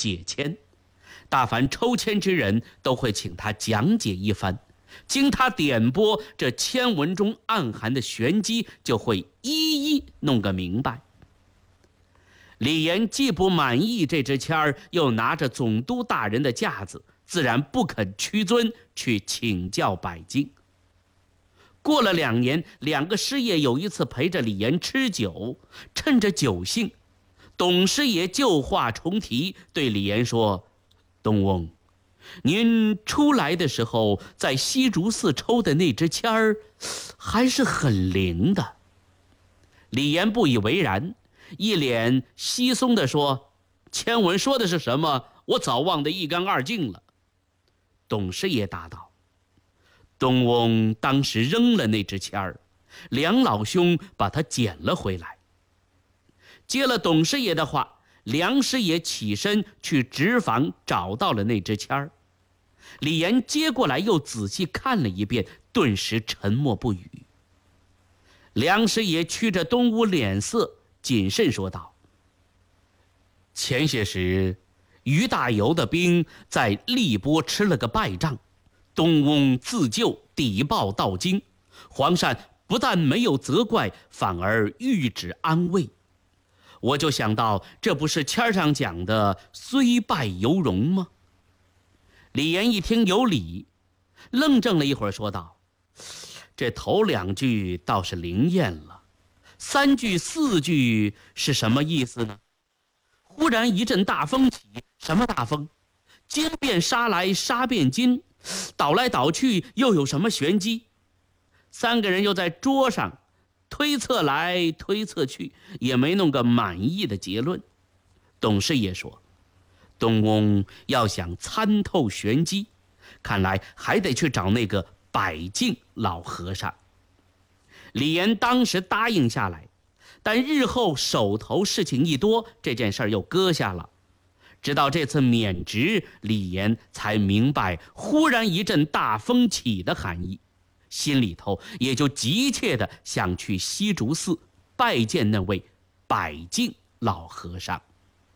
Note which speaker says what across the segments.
Speaker 1: 解签。大凡抽签之人都会请他讲解一番，经他点拨，这签文中暗含的玄机就会一一弄个明白。李岩既不满意这支签儿，又拿着总督大人的架子，自然不肯屈尊去请教百姓。过了2年，2个师爷有一次陪着李岩吃酒，趁着酒兴，董师爷旧话重提，对李岩说：“东翁，您出来的时候在西竹寺抽的那支签儿，还是很灵的。”李岩不以为然，一脸稀松地说：“签文说的是什么？我早忘得一干二净了。”董师爷答道：“东翁当时扔了那支签儿，梁老兄把它捡了回来。”接了董师爷的话，梁师爷起身去纸坊找到了那支签儿。李岩接过来又仔细看了一遍，顿时沉默不语。梁师爷屈着东吴脸色，谨慎说道：“前些时，于大猷的兵在荔波吃了个败仗，东翁自救抵报到京，皇上不但没有责怪，反而谕旨安慰。我就想到，这不是签上讲的虽败犹荣吗？”李岩一听有理，愣怔了一会儿，说道：“这头2句倒是灵验了，3句4句是什么意思呢？忽然一阵大风起，什么大风？金变沙来，沙变金，倒来倒去，又有什么玄机？”3个人又在桌上推测来推测去，也没弄个满意的结论。董师爷说：“东翁要想参透玄机，看来还得去找那个百净老和尚。”李岩当时答应下来，但日后手头事情一多，这件事又搁下了。直到这次免职，李岩才明白忽然一阵大风起的含义，心里头也就急切地想去西竹寺拜见那位百净老和尚。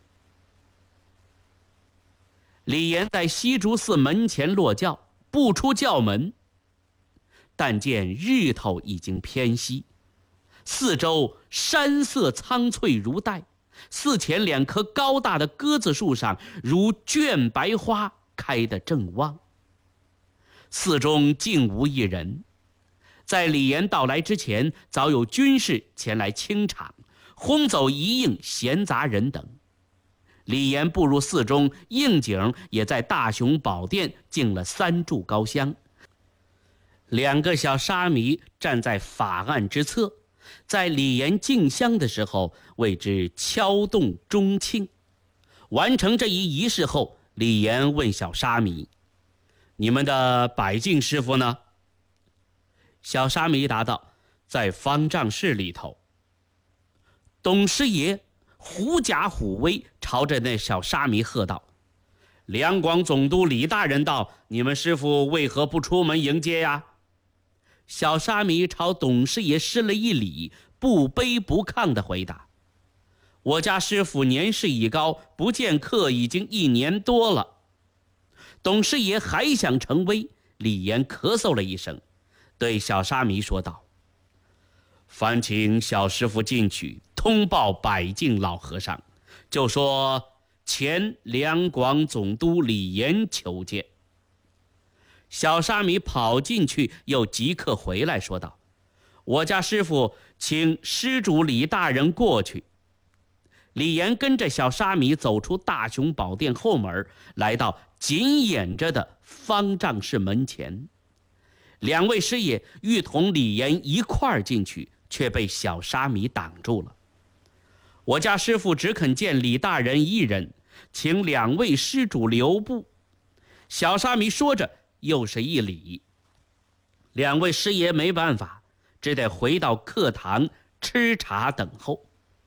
Speaker 1: 李岩在西竹寺门前落轿，不出轿门，但见日头已经偏西，四周山色苍翠如黛，寺前2棵高大的鸽子树上如卷白花开得正旺。寺中竟无一人。在李岩到来之前，早有军士前来清场，轰走一应闲杂人等。李岩步入寺中，应景也在大雄宝殿敬了3炷高香。2个小沙弥站在法案之侧，在李岩敬香的时候，为之敲动钟磬。完成这一仪式后，李岩问小沙弥：“你们的百净师傅呢？”小沙弥答道：“在方丈室里头。”董师爷狐假虎威，朝着那小沙弥喝道：“两广总督李大人到，你们师傅为何不出门迎接呀？”小沙弥朝董师爷施了一礼，不卑不亢地回答：“我家师傅年事已高，不见客已经1年多了。”董师爷还想成威，李岩咳嗽了一声，对小沙弥说道：“烦请小师傅进去通报百净老和尚，就说前两广总督李岩求见。”小沙弥跑进去，又即刻回来说道：“我家师傅请施主李大人过去。”李岩跟着小沙弥走出大雄宝殿后门，来到紧掩着的方丈室门前。2位师爷欲同李岩一块儿进去，却被小沙弥挡住了。“我家师傅只肯见李大人一人，请2位施主留步。”小沙弥说着又是一礼。2位师爷没办法，只得回到课堂吃茶等候。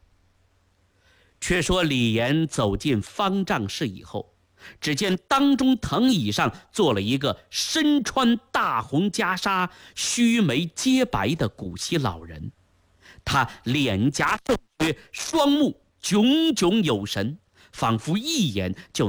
Speaker 1: 却说李岩走进方丈室以后，只见当中藤椅上坐了一个身穿大红袈裟、须眉皆白的古稀老人。他脸颊瘦削，双目炯炯有神，仿佛一眼就